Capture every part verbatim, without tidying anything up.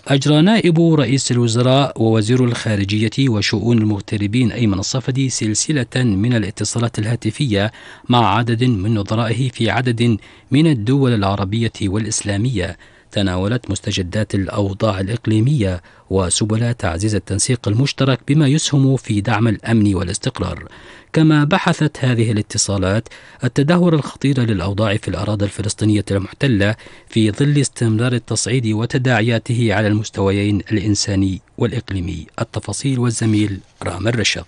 أجرى نائب رئيس الوزراء ووزير الخارجية وشؤون المغتربين أيمن الصفدي سلسلة من الاتصالات الهاتفية مع عدد من نظرائه في عدد من الدول العربية والإسلامية، تناولت مستجدات الأوضاع الإقليمية وسبل تعزيز التنسيق المشترك بما يسهم في دعم الأمن والاستقرار. كما بحثت هذه الاتصالات التدهور الخطير للأوضاع في الأراضي الفلسطينية المحتلة في ظل استمرار التصعيد وتداعياته على المستويين الإنساني والإقليمي. التفاصيل والزميل رام الرشق.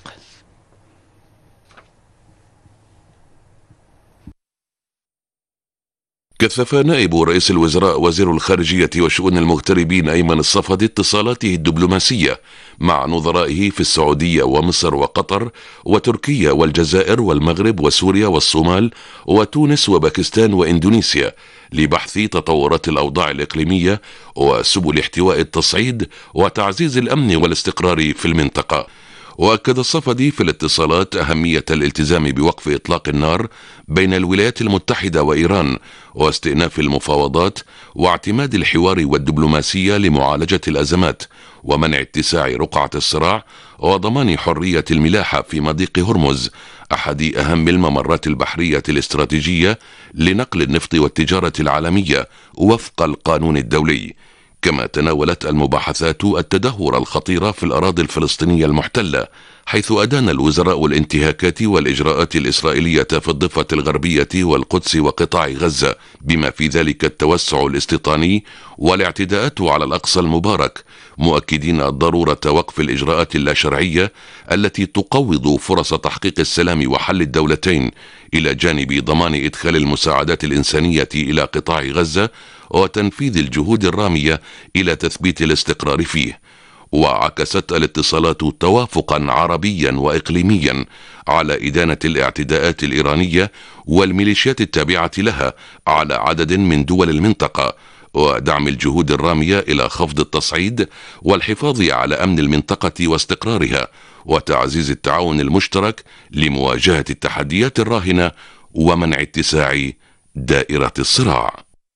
كثف نائب رئيس الوزراء وزير الخارجية وشؤون المغتربين أيمن الصفدي اتصالاته الدبلوماسية مع نظرائه في السعودية ومصر وقطر وتركيا والجزائر والمغرب وسوريا والصومال وتونس وباكستان وإندونيسيا لبحث تطورات الأوضاع الإقليمية وسبل احتواء التصعيد وتعزيز الأمن والاستقرار في المنطقة. وأكد الصفدي في الاتصالات أهمية الالتزام بوقف إطلاق النار بين الولايات المتحدة وإيران واستئناف المفاوضات واعتماد الحوار والدبلوماسية لمعالجة الأزمات ومنع اتساع رقعة الصراع وضمان حرية الملاحة في مضيق هرمز، أحد أهم الممرات البحرية الاستراتيجية لنقل النفط والتجارة العالمية وفق القانون الدولي. كما تناولت المباحثات التدهور الخطير في الأراضي الفلسطينية المحتلة، حيث أدان الوزراء الانتهاكات والإجراءات الإسرائيلية في الضفة الغربية والقدس وقطاع غزة، بما في ذلك التوسع الاستيطاني والاعتداءات على الأقصى المبارك، مؤكدين ضرورة وقف الإجراءات اللاشرعية التي تقوض فرص تحقيق السلام وحل الدولتين، إلى جانب ضمان إدخال المساعدات الإنسانية إلى قطاع غزة وتنفيذ الجهود الرامية إلى تثبيت الاستقرار فيه. وعكست الاتصالات توافقا عربيا وإقليميا على إدانة الاعتداءات الإيرانية والميليشيات التابعة لها على عدد من دول المنطقة، ودعم الجهود الرامية إلى خفض التصعيد والحفاظ على أمن المنطقة واستقرارها، وتعزيز التعاون المشترك لمواجهة التحديات الراهنة ومنع اتساع دائرة الصراع.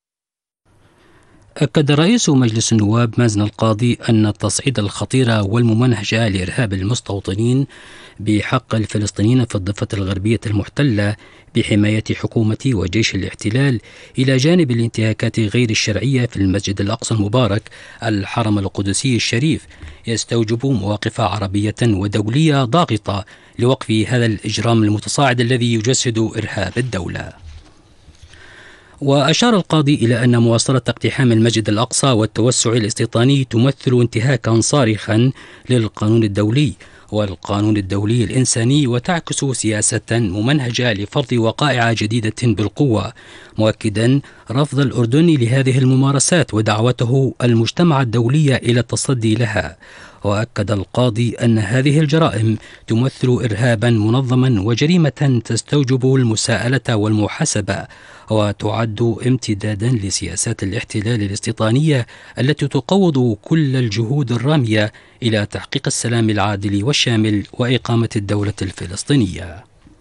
أكد رئيس مجلس النواب مازن القاضي أن التصعيد الخطير والممنهج لإرهاب المستوطنين بحق الفلسطينيين في الضفة الغربية المحتلة بحماية حكومة وجيش الاحتلال، إلى جانب الانتهاكات غير الشرعية في المسجد الأقصى المبارك الحرم القدسي الشريف، يستوجب مواقف عربية ودولية ضاغطة لوقف هذا الإجرام المتصاعد الذي يجسد إرهاب الدولة. وأشار القاضي إلى أن مواصلة اقتحام المسجد الأقصى والتوسع الاستيطاني تمثل انتهاكا صارخا للقانون الدولي والقانون الدولي الإنساني، وتعكس سياسة ممنهجة لفرض وقائع جديدة بالقوة، مؤكدا رفض الأردن لهذه الممارسات ودعوته المجتمع الدولي إلى التصدي لها. وأكد القاضي أن هذه الجرائم تمثل إرهابا منظما وجريمة تستوجب المساءلة والمحاسبة، وتعد امتدادا لسياسات الاحتلال الاستيطانية التي تقوض كل الجهود الرامية إلى تحقيق السلام العادل والشامل وإقامة الدولة الفلسطينية.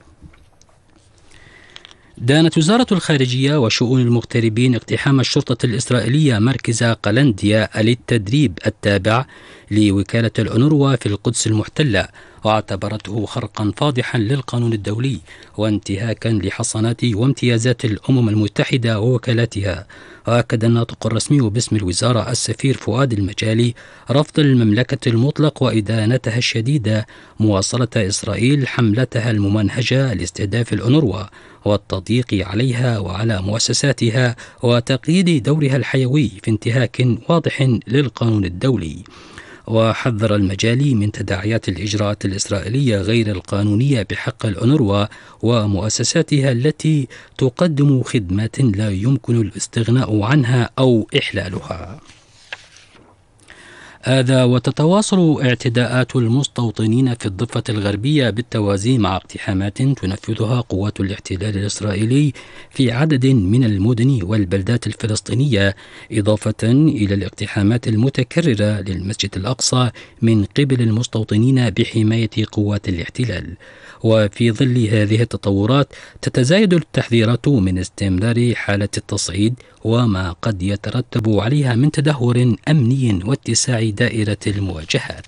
دانت وزارة الخارجية وشؤون المغتربين اقتحام الشرطة الإسرائيلية مركز قلنديا للتدريب التابع لوكالة الأونروا في القدس المحتلة، واعتبرته خرقا فاضحا للقانون الدولي وانتهاكا لحصانات وامتيازات الأمم المتحدة ووكالاتها. وأكد الناطق الرسمي باسم الوزارة السفير فؤاد المجالي رفض المملكة المطلق وإدانتها الشديدة مواصلة إسرائيل حملتها الممنهجة لاستهداف الأونروا والتضييق عليها وعلى مؤسساتها وتقييد دورها الحيوي في انتهاك واضح للقانون الدولي. وحذر المجالي من تداعيات الإجراءات الإسرائيلية غير القانونية بحق الأونروا ومؤسساتها التي تقدم خدمات لا يمكن الاستغناء عنها أو إحلالها. هذا وتتواصل اعتداءات المستوطنين في الضفة الغربية بالتوازي مع اقتحامات تنفذها قوات الاحتلال الإسرائيلي في عدد من المدن والبلدات الفلسطينية، إضافة إلى الاقتحامات المتكررة للمسجد الأقصى من قبل المستوطنين بحماية قوات الاحتلال. وفي ظل هذه التطورات تتزايد التحذيرات من استمرار حالة التصعيد وما قد يترتب عليها من تدهور أمني واتساع دائرة المواجهات.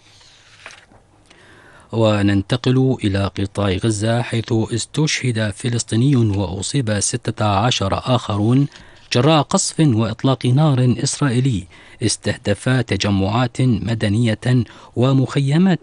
وننتقل إلى قطاع غزة، حيث استشهد فلسطيني وأصيب ستة عشر آخرون جراء قصف وإطلاق نار إسرائيلي استهدف تجمعات مدنية ومخيمات